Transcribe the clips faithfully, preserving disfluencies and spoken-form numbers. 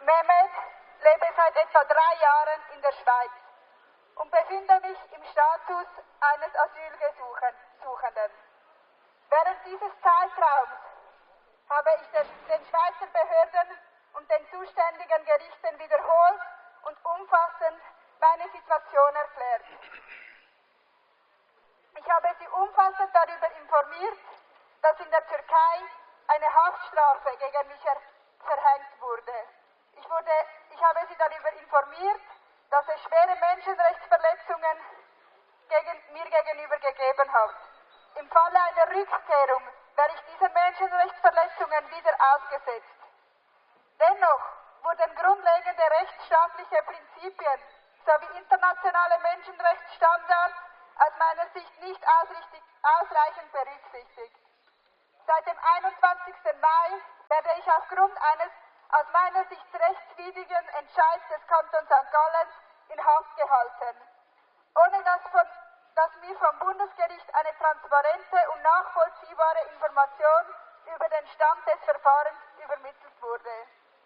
Mehmet, lebe seit etwa drei Jahren in der Schweiz und befinde mich im Status eines Asylgesuchenden. Während dieses Zeitraums habe ich den, den Schweizer Behörden und den zuständigen Gerichten wiederholt und umfassend meine Situation erklärt. Ich habe sie umfassend darüber informiert, dass in der Türkei eine Haftstrafe gegen mich verhängt wurde. Ich, wurde. ich habe sie darüber informiert, dass es schwere Menschenrechtsverletzungen gegen, mir gegenüber gegeben hat. Im Falle einer Rückkehrung wäre ich diesen Menschenrechtsverletzungen wieder ausgesetzt. Dennoch wurden grundlegende rechtsstaatliche Prinzipien sowie internationale Menschenrechtsstandards aus meiner Sicht nicht ausreichend berücksichtigt. Seit dem einundzwanzigsten Mai werde ich aufgrund eines aus meiner Sicht rechtswidrigen Entscheids des Kantons Sankt Gallen in Haft gehalten, ohne dass, von, dass mir vom Bundesgericht eine transparente und nachvollziehbare Information über den Stand des Verfahrens übermittelt wurde.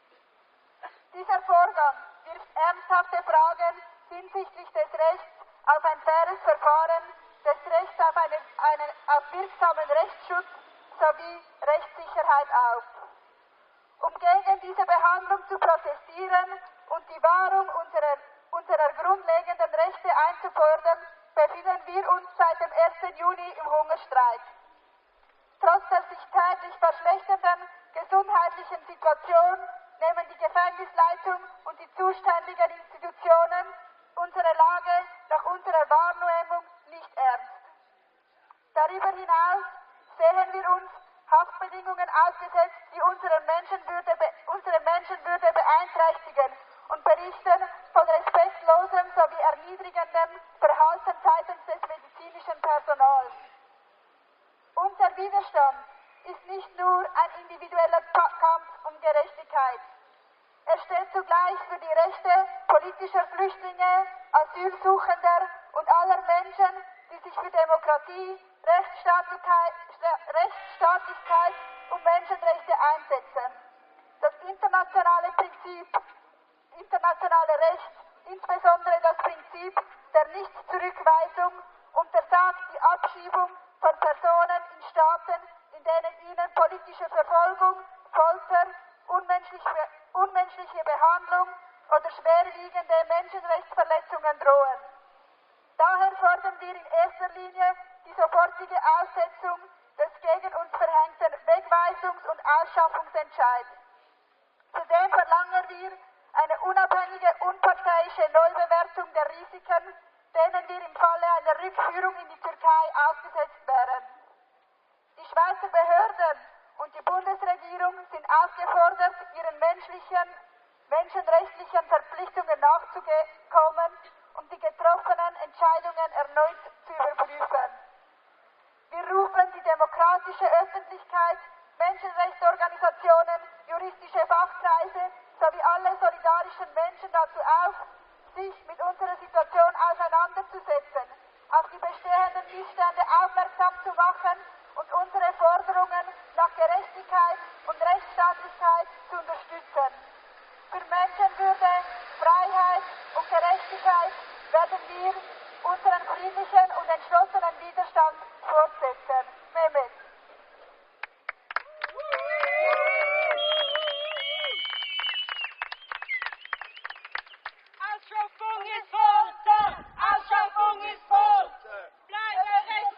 Dieser Vorgang wirft ernsthafte Fragen hinsichtlich des Rechts auf ein faires Verfahren, des Rechts auf, eine, eine, auf wirksamen Rechtsschutz sowie Rechtssicherheit auf. Um gegen diese Behandlung zu protestieren und die Wahrung unserer, unserer grundlegenden Rechte einzufordern, befinden wir uns seit dem ersten Juni im Hungerstreik. Trotz der sich täglich verschlechternden gesundheitlichen Situation nehmen die Gefängnisleitung und die zuständigen Institutionen unsere Lage nach unserer Wahrnehmung nicht ernst. Darüber hinaus sehen wir uns Haftbedingungen ausgesetzt, die unsere Menschenwürde, unsere Menschenwürde beeinträchtigen und berichten von respektlosem sowie erniedrigendem Verhalten seitens des medizinischen Personals. Unser Widerstand ist nicht nur ein individueller Kampf um Gerechtigkeit. Er steht zugleich für die Rechte politischer Flüchtlinge, Asylsuchender und aller Menschen, die sich für Demokratie, Rechtsstaatlichkeit, Rechtsstaatlichkeit und Menschenrechte einsetzen. Das internationale Prinzip, internationale Recht, insbesondere das Prinzip der Nichtzurückweisung, untersagt die Abschiebung von Personen in Staaten, in denen ihnen politische Verfolgung, Folter, unmenschliche, unmenschliche Behandlung oder schwerwiegende Menschenrechtsverletzungen drohen. Daher fordern wir in erster Linie die sofortige Aussetzung des gegen uns verhängten Wegweisungs- und Ausschaffungsentscheids. Zudem verlangen wir eine unabhängige, unparteiische Neubewertung der Risiken, denen wir im Falle einer Rückführung in die Türkei ausgesetzt wären. Die Schweizer Behörden und die Bundesregierung sind aufgefordert, ihren menschlichen, menschenrechtlichen Verpflichtungen nachzukommen und die getroffenen Entscheidungen erneut zu überprüfen. Wir rufen die demokratische Öffentlichkeit, Menschenrechtsorganisationen, juristische Fachkreise sowie alle solidarischen Menschen dazu auf, sich mit unserer Situation auseinanderzusetzen, auf die bestehenden Missstände aufmerksam zu machen und unsere Forderungen nach Gerechtigkeit und Rechtsstaatlichkeit zu unterstützen. Für Menschenwürde, Freiheit und Gerechtigkeit werden wir unseren friedlichen und entschlossenen Widerstand fortsetzen. Mehmet. Ausschaffung ist Folter!